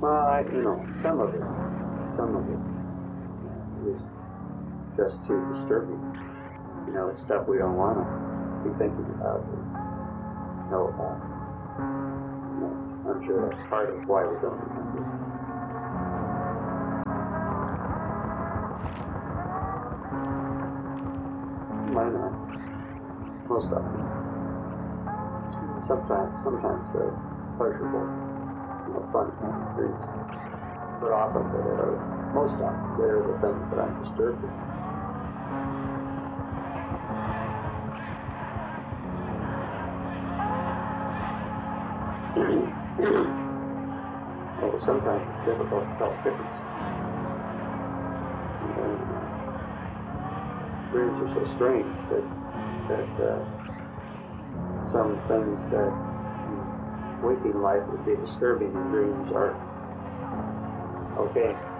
Well, some of it is just too disturbing. It's stuff we don't want to be thinking about or know about. I'm sure that's part of why we don't remember. Why not? Most of them. Sometimes they're pleasurable, fun dreams. But often most often they're the things that I'm disturbed with. Well, sometimes it's difficult to tell the difference. Dreams are so strange that some things that in waking life would be disturbing in dreams are okay.